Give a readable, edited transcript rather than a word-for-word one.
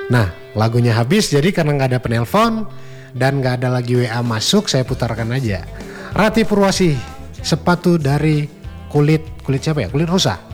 Nah, lagunya habis jadi karena nggak ada penelpon dan nggak ada lagi WA masuk, saya putarkan aja. Rati Purwasih, sepatu dari kulit siapa ya? Kulit rusa.